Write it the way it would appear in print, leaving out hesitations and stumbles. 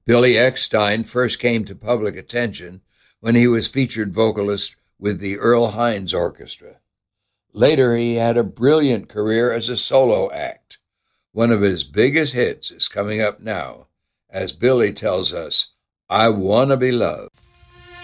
Billy Eckstine first came to public attention when he was featured vocalist with the Earl Hines Orchestra. Later, he had a brilliant career as a solo act. One of his biggest hits is coming up now, as Billy tells us, "I Wanna Be Loved."